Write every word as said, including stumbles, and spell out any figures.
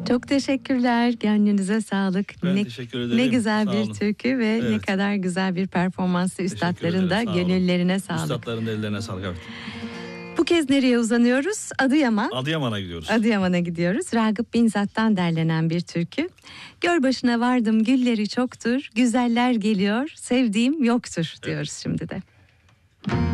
Çok teşekkürler. Gönlünüze sağlık. Ben ne, teşekkür ederim. ne güzel Sağ bir olun. türkü ve Evet. ne kadar güzel bir performansı. Üstadların da ederim, sağ olun. gönüllerine sağlık. Üstadların ellerine sağlık. Evet. Bu kez nereye uzanıyoruz? Adıyaman. Adıyaman'a gidiyoruz. Adıyaman'a gidiyoruz. Ragıp Binzat'tan derlenen bir türkü. Gör başına vardım gülleri çoktur, güzeller geliyor, sevdiğim yoktur diyoruz evet. Şimdi de.